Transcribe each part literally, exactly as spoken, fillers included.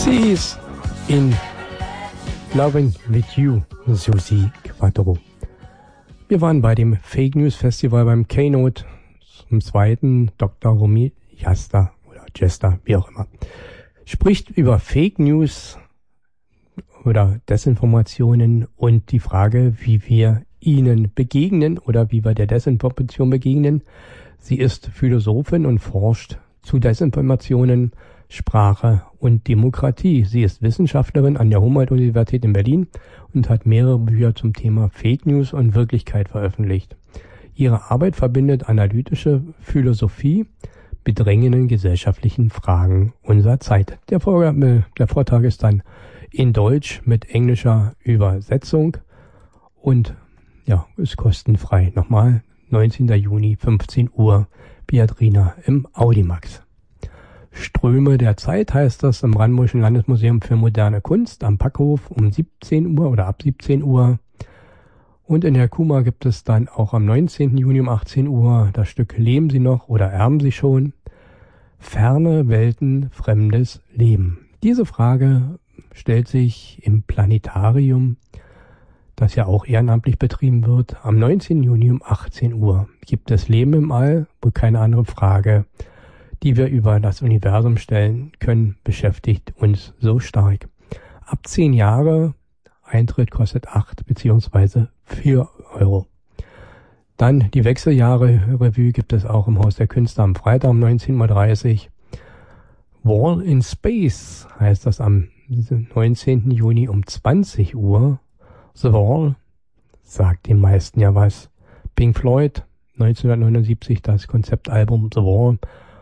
Pixies in Loving With You, Susi Quattro. Wir waren bei dem Fake News Festival beim Keynote zum zweiten. Doktor Romy Jasta oder Jester, wie auch immer, spricht über Fake News oder Desinformationen und die Frage, wie wir ihnen begegnen oder wie wir der Desinformation begegnen. Sie ist Philosophin und forscht zu Desinformationen, Sprache und Demokratie. Sie ist Wissenschaftlerin an der Humboldt-Universität in Berlin und hat mehrere Bücher zum Thema Fake News und Wirklichkeit veröffentlicht. Ihre Arbeit verbindet analytische Philosophie mit drängenden gesellschaftlichen Fragen unserer Zeit. Der, Vor- der Vortrag ist dann in Deutsch mit englischer Übersetzung und ja, ist kostenfrei. Nochmal, neunzehnten Juni, fünfzehn Uhr, Beatrina im Audimax. Ströme der Zeit heißt das im Brandenburgischen Landesmuseum für moderne Kunst am Packhof um siebzehn Uhr oder ab siebzehn Uhr. Und in der Kuma gibt es dann auch am neunzehnten Juni um achtzehn Uhr das Stück Leben Sie noch oder erben Sie schon? Ferne Welten, fremdes Leben. Diese Frage stellt sich im Planetarium, das ja auch ehrenamtlich betrieben wird. Am neunzehnten Juni um achtzehn Uhr gibt es Leben im All, wo keine andere Frage, die wir über das Universum stellen können, beschäftigt uns so stark. Ab zehn Jahre, Eintritt kostet acht beziehungsweise vier Euro. Dann die Wechseljahre-Revue gibt es auch im Haus der Künste am Freitag um neunzehn Uhr dreißig. Wall in Space heißt das am neunzehnten Juni um zwanzig Uhr. The Wall sagt den meisten ja was. Pink Floyd, neunzehnhundertneunundsiebzig, das Konzeptalbum The Wall.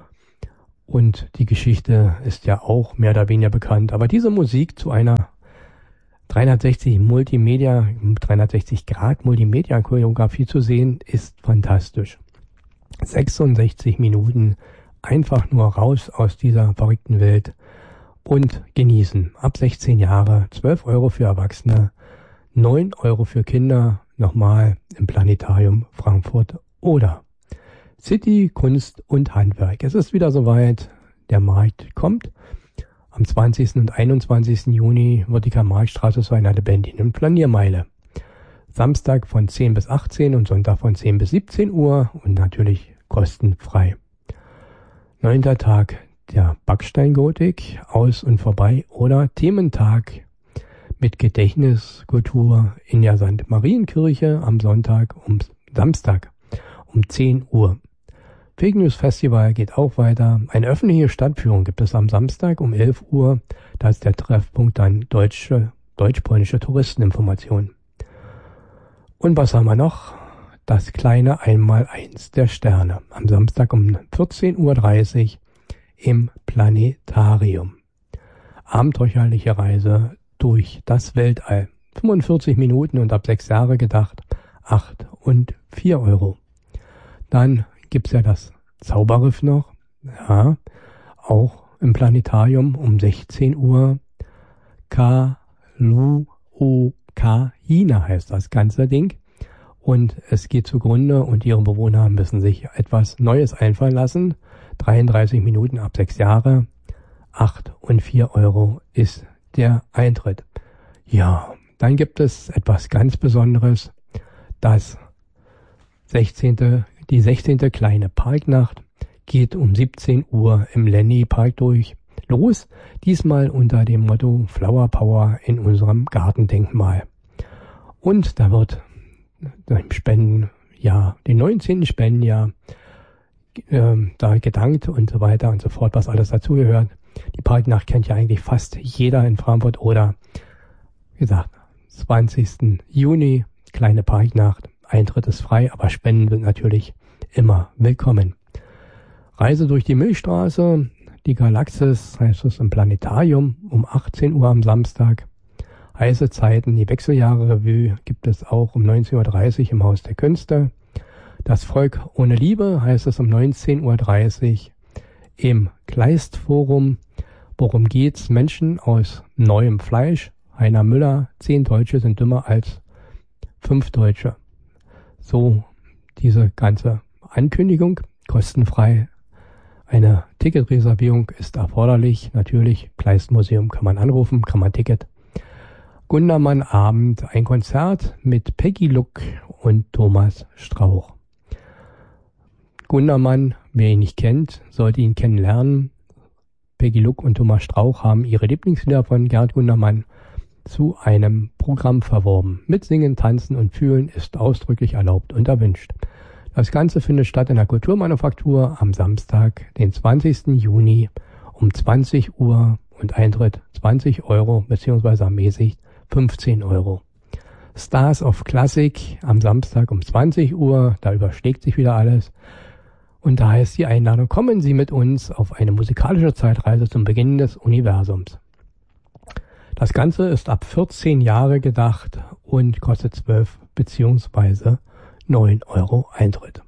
Und die Geschichte ist ja auch mehr oder weniger bekannt. Aber diese Musik zu einer dreihundertsechzig Multimedia, dreihundertsechzig Grad Multimedia Choreografie zu sehen, ist fantastisch. sechsundsechzig Minuten einfach nur raus aus dieser verrückten Welt und genießen. Ab sechzehn Jahre, zwölf Euro für Erwachsene, neun Euro für Kinder, nochmal im Planetarium Frankfurt oder City, Kunst und Handwerk. Es ist wieder soweit, der Markt kommt. Am zwanzigsten und einundzwanzigsten Juni wird die Karl-Marx-Straße zu einer lebendigen Planiermeile. Samstag von zehn bis achtzehn und Sonntag von zehn bis siebzehn Uhr und natürlich kostenfrei. Neunter Tag der Backsteingotik, aus und vorbei oder Thementag mit Gedächtniskultur in der Sankt Marienkirche am Sonntag um Samstag um zehn Uhr. Fake News Festival geht auch weiter. Eine öffentliche Stadtführung gibt es am Samstag um elf Uhr. Da ist der Treffpunkt dann deutsche, deutsch-polnische Touristeninformation. Und was haben wir noch? Das kleine Einmaleins der Sterne. Am Samstag um vierzehn Uhr dreißig im Planetarium. Abenteuerliche Reise durch das Weltall. fünfundvierzig Minuten und ab sechs Jahre gedacht. acht und vier Euro. Dann gibt's ja das Zauberriff noch. Ja, auch im Planetarium um sechzehn Uhr. Kaluokina heißt das ganze Ding. Und es geht zugrunde und ihre Bewohner müssen sich etwas Neues einfallen lassen. dreiunddreißig Minuten ab sechs Jahre. acht und vier Euro ist der Eintritt. Ja, dann gibt es etwas ganz Besonderes. Das sechzehnte Die sechzehnte kleine Parknacht geht um siebzehn Uhr im Lenny Park durch. Los, diesmal unter dem Motto Flower Power in unserem Gartendenkmal. Und da wird im Spendenjahr, den neunzehnten Spendenjahr, äh, da gedankt und so weiter und so fort, was alles dazugehört. Die Parknacht kennt ja eigentlich fast jeder in Frankfurt oder, wie gesagt, zwanzigsten Juni, kleine Parknacht. Eintritt ist frei, aber Spenden sind natürlich immer willkommen. Reise durch die Milchstraße, die Galaxis, heißt es im Planetarium, um achtzehn Uhr am Samstag. Heiße Zeiten, die Wechseljahre-Revue gibt es auch um neunzehn Uhr dreißig im Haus der Künste. Das Volk ohne Liebe heißt es um neunzehn Uhr dreißig im Kleistforum. Worum geht's? Menschen aus neuem Fleisch. Heiner Müller, zehn Deutsche sind dümmer als fünf Deutsche. So diese ganze Ankündigung, kostenfrei Eine Ticketreservierung ist erforderlich. Natürlich, Kleistmuseum kann man anrufen, kann man Ticket. Gundermann Abend, ein Konzert mit Peggy Luck und Thomas Strauch. Gundermann, wer ihn nicht kennt, sollte ihn kennenlernen. Peggy Luck und Thomas Strauch haben ihre Lieblingslieder von Gerd Gundermann zu einem Programm verworben. Mitsingen, tanzen und fühlen ist ausdrücklich erlaubt und erwünscht. Das Ganze findet statt in der Kulturmanufaktur am Samstag, den zwanzigsten Juni um zwanzig Uhr und Eintritt zwanzig Euro bzw. ermäßigt fünfzehn Euro. Stars of Classic am Samstag um zwanzig Uhr, da überschlägt sich wieder alles. Und da heißt die Einladung, kommen Sie mit uns auf eine musikalische Zeitreise zum Beginn des Universums. Das Ganze ist ab vierzehn Jahre gedacht und kostet zwölf bzw. neun Euro Eintritt.